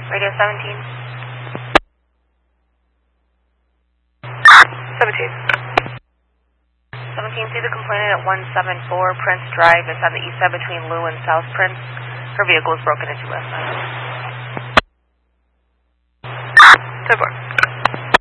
Radio 17. 17, see the complainant at 174 Prince Drive. It's on the east side between Lou and South Prince. Her vehicle was broken into last night. 10-4.